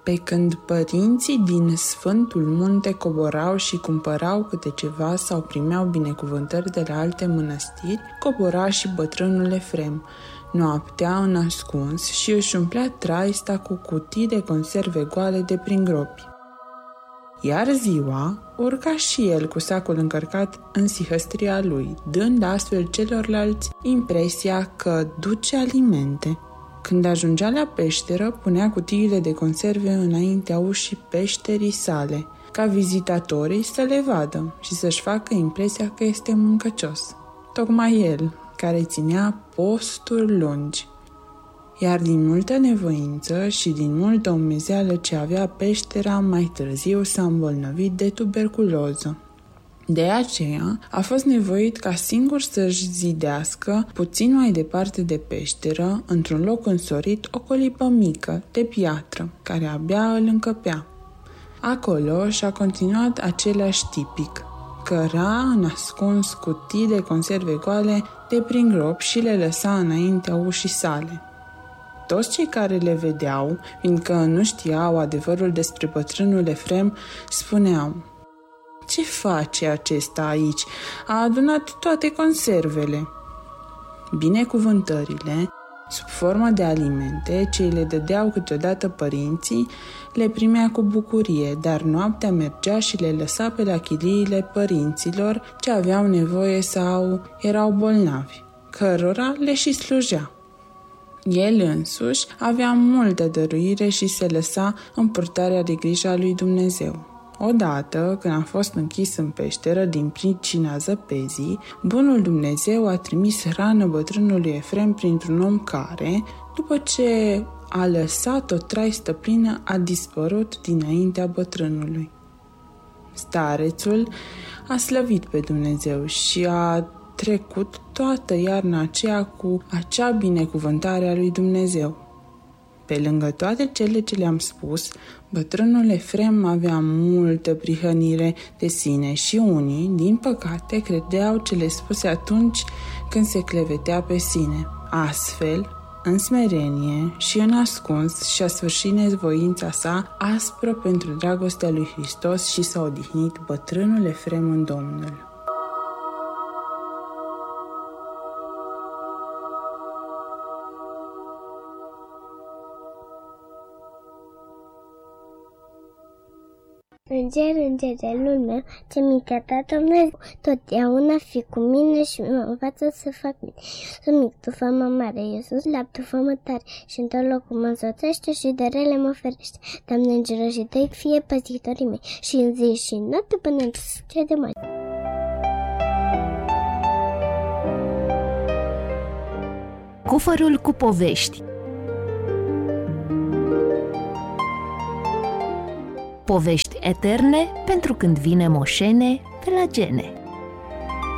Pe când părinții din Sfântul Munte coborau și cumpărau câte ceva sau primeau binecuvântări de la alte mănăstiri, cobora și bătrânul Efrem, noaptea în ascuns, și își umplea traista cu cutii de conserve goale de prin gropi. Iar ziua urca și el cu sacul încărcat în sihăstria lui, dând astfel celorlalți impresia că duce alimente. Când ajungea la peșteră, punea cutiile de conserve înaintea ușii peșterii sale, ca vizitatorii să le vadă și să-și facă impresia că este mâncăcios. Tocmai el, care ținea posturi lungi. Iar din multă nevoință și din multă umezeală ce avea peștera, mai târziu s-a îmbolnăvit de tuberculoză. De aceea a fost nevoit ca singur să-și zidească, puțin mai departe de peșteră, într-un loc însorit, o colibă mică, de piatră, care abia îl încăpea. Acolo și-a continuat același tipic. Căra în ascuns cutii de conserve goale de prin grop și le lăsa înaintea ușii sale. Toți cei care le vedeau, fiindcă nu știau adevărul despre bătrânul Efrem, spuneau: "Ce face acesta aici? A adunat toate conservele." Binecuvântările, sub formă de alimente, ce îi le dădeau câteodată părinții, le primea cu bucurie, dar noaptea mergea și le lăsa pe la chiliile părinților ce aveau nevoie sau erau bolnavi, cărora le și slujea. El însuși avea multă dăruire și se lăsa în purtarea de grijă a lui Dumnezeu. Odată, când a fost închis în peșteră din pricina zăpezii, bunul Dumnezeu a trimis hrană bătrânului Efrem printr-un om care, după ce a lăsat o traistă plină, a dispărut dinaintea bătrânului. Starețul a slăvit pe Dumnezeu și a trecut toată iarna aceea cu acea binecuvântare a lui Dumnezeu. Pe lângă toate cele ce le-am spus, bătrânul Efrem avea multă prihănire de sine și unii, din păcate, credeau cele spuse atunci când se clevetea pe sine. Astfel, în smerenie și în ascuns, și-a sfârșit nevoința sa aspră pentru dragostea lui Hristos și s-a odihnit bătrânul Efrem în Domnul. Înger, îngerelul meu, ce mi-a dat Dumnezeu, totdeauna fi cu mine și mă învață să fac bine. Eu sunt mic, tu fă-mă mare, eu sunt slab, tu fă-mă tare, și în tot locul mă însoțește și de rele mă ferește. Doamne, îngeroșii tăi, fie păzitorii mei, și în zi și în noapte până în cea de mai. Cufărul cu povești. Povești eterne pentru când vine moșene pe la gene.